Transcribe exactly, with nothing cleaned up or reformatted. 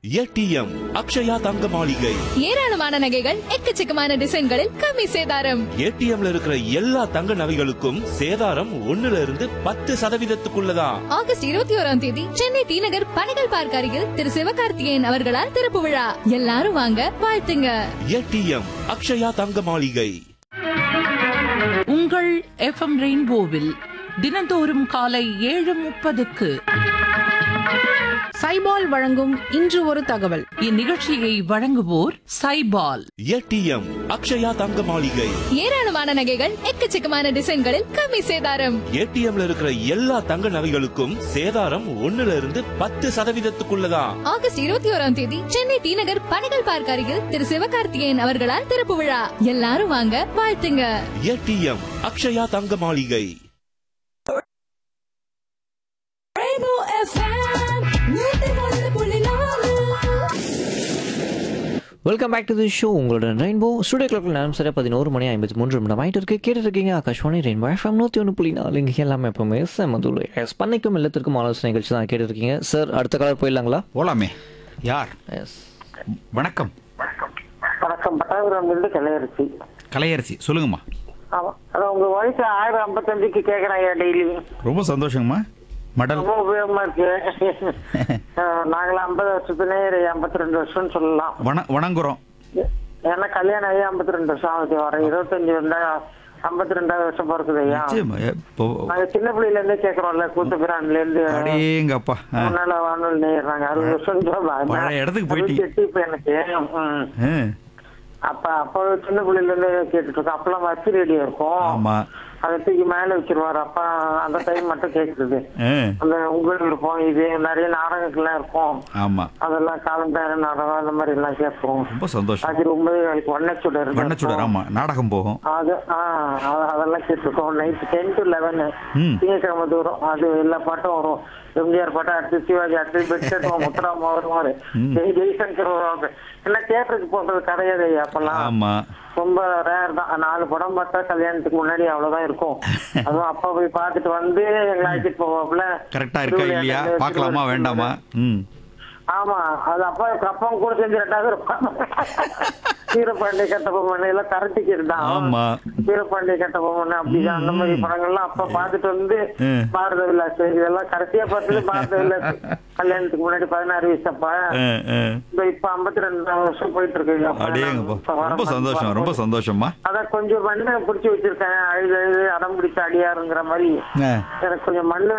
ATM Akshaya தங்க மாளிகை. ஏராளமான நகைகள் எக்கச்சக்கமான டிசைன்களில் கம்மி சேதாரம். ஏடிஎம்ல இருக்கிற எல்லா தங்க நகைகளுக்கும் சேதாரம் ஒண்ணுல இருந்து பத்து சதவீதத்துக்குள்ளதான். ஆகஸ்ட் இருபத்தி ஓராம் தேதி சென்னை டி நகர் பனைகள் பார்க் அருகில் திரு சிவகார்த்திகேயன் அவர்களால் திறப்பு விழா. எல்லாரும் வாங்க, வாழ்த்துங்க. ஏடிஎம் அக்ஷயா தங்க மாளிகை. உங்கள் எஃப்எம் ரெயின்போவில் தினந்தோறும் காலை ஏழு முப்பதுக்கு சைபால் வழங்கும் இன்று ஒரு தகவல். இந்நிகழ்ச்சியை வழங்குவோர் சைபால். ஏடிஎம் அக்ஷயா தங்க மாளிகை. ஏராளமான நகைகள் எக்கச்சக்கமான டிசைன்களில் கம்மி சேதாரம். ஏடிஎம்ல இருக்கிற எல்லா தங்க நகைகளுக்கும் சேதாரம் ஒண்ணுல இருந்து பத்து சதவீதத்துக்குள்ளதான். ஆகஸ்ட் இருபத்தி ஓராம் தேதி சென்னை டி நகர் பனைகள் பார்க் அருகில் திரு சிவகார்த்திகேயன் அவர்களால் திறப்பு விழா. எல்லாரும் வாங்க, வாழ்த்துங்க. ஏடிஎம் அக்ஷயா தங்க மாளிகை. Welcome back to the show. உங்களோட ரெயின்போ ஸ்டுடியோ கிளப்பில் நேரம் சரியாக பதினோரு மணி ஐம்பத்தி மூன்று நிமிடம் ஆகிட்டு இருக்கு. கேட்டு இருக்கீங்க ஆகாஷ்வாணி ரெயின்போ எஃப்எம் நூற்றி ஒன்று புள்ளி நாலு. இங்கே எல்லாமே எப்பவுமே செமதுள்ள எஸ் பண்ணைக்கும் இல்லத்திற்கும் ஆலோசனை நிகழ்ச்சி தான் கேட்டு இருக்கீங்க. சார், அடுத்த காலர் போயிடலாங்களா? போலாமே. யார்? எஸ், வணக்கம். வணக்கம். பட்டாபுரம் கலையரசி. கலையரசி, சொல்லுங்கம்மா. ஆமா, அதான் உங்க வயசு ஆயிரம் ஐம்பத்தஞ்சுக்கு கேக்குறாங்க டெய்லி. ரொம்ப சந்தோஷங்கம்மா. மடல் ரொம்ப உபயோகமா இருக்கு. நாங்களாம் ஐம்பது வருஷத்துல ஐம்பத்தி ரெண்டு வருஷம்னு சொல்லலாம். வண வணங்குறோம். ஏன்னா கல்யாணம் ஆகி ஐம்பத்தி ரெண்டு வருஷம் ஆகுது. வர இருபத்தஞ்சு வந்தா ஐம்பத்தி ரெண்டாவது வருஷம் பிறக்குது ஐயா. நாங்க சின்ன பிள்ளைல இருந்தே கேக்குறோம்ல, கூத்து பிரான்ல இருந்து அடேங்கப்பா முன்னால வானொலி நேர்றாங்க. அறுபது வருஷம் பழைய இடத்துக்கு போயிட்டு இப்ப எனக்கு அப்ப அப்ப சின்ன பிள்ளைல இருந்து கேட்டுட்டு இருக்கோம். அப்பெல்லாம் வச்சு ரேடியோ இருக்கும். ஆமா, அதை தூக்கி மேல வச்சிருவாரு அப்பா. அந்த டைம் மட்டும் கேக்குறது. அந்த உங்களுக்கு இருப்போம், இது நிறைய நாடகங்கள்லாம் இருக்கும். ஆமா, அதெல்லாம் காலம் பேர நாடகம் அந்த மாதிரி எல்லாம் கேட்போம். ரொம்ப சந்தோஷம். அது ரொம்ப வண்ணச்சுடர் வண்ணச்சுடர். ஆமா, நாடகம் போகும். அது ஆஹ் அதெல்லாம் கேட்டுருக்கோம். நைட் டென் டு லெவன் திங்கக்கிழமை தூரம் அது எல்லா பாட்டும் வரும். எம்ஜிஆர் பாட்டம், அடுத்து சிவாஜி, அடுத்து பெட்ஷெட், முத்துராமா வருவாரு, ஜெய்சங்கர் வருவாங்க. எல்லாம் தியேட்டருக்கு போறது கிடையாது அப்பெல்லாம். ஆமா, ரொம்ப ரேர் தான். நாலு படம் பார்த்தா கல்யாணத்துக்கு முன்னாடி அவ்வளவுதான் இருக்கும். அதுவும் அப்பா போய் பார்த்துட்டு வந்து எங்களை அழைச்சிட்டு போவாப்புல. கரெக்டா இருக்கா இல்லையா பாக்கலாமா வேண்டாமா? ம், ஆமா, அது அப்பா அப்பவும் கூட செஞ்சு ரெண்டாவது இருப்பான். வீரபாண்டிய கட்டபொம்மன் எல்லாம் கரட்டிக்கிறது தான். ஆமா, வீரபாண்டிய கட்டபொம்மன் அப்படிதான். அந்த மாதிரி படங்கள்லாம் அப்பா பார்த்துட்டு வந்து பாரத விலாஸ் இதெல்லாம் கடைசியா பார்த்தது பாரத விலாஸ். கல்யாணத்துக்கு முன்னாடி பதினாறு வயசு அப்பா. இப்ப ஐம்பத்தி ரெண்டு வருஷம் போயிட்டு இருக்கு. ரொம்ப சந்தோஷம், ரொம்ப சந்தோஷமா. அதான் கொஞ்சம் மண்ணை பிடிச்சி வச்சிருக்கேன். அழுது அழுது அடம் பிடிச்ச அடியாருங்கிற மாதிரி எனக்கு கொஞ்சம் மண்ணு